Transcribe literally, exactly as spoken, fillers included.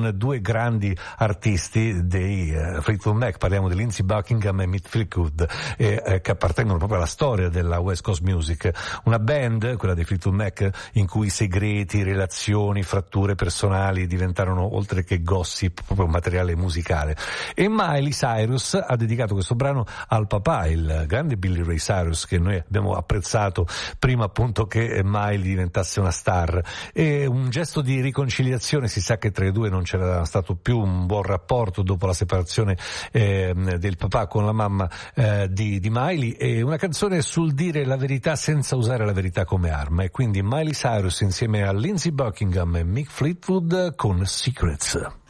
con due grandi artisti dei uh, Fleetwood Mac, parliamo di Lindsey Buckingham e Mick Fleetwood, eh, eh, che appartengono proprio alla storia della West Coast Music, una band, quella dei Fleetwood Mac, in cui segreti, relazioni, fratture personali diventarono, oltre che gossip, proprio materiale musicale. E Miley Cyrus ha dedicato questo brano al papà, il grande Billy Ray Cyrus, che noi abbiamo apprezzato prima appunto che Miley diventasse una star. E un gesto di riconciliazione, si sa che tra i due non c'era stato più un buon rapporto dopo la separazione eh, del papà con la mamma eh, di, di Miley, e una canzone sul dire la verità senza usare la verità come arma. E quindi Miley Cyrus insieme a Lindsey Buckingham e Mick Fleetwood con Secrets.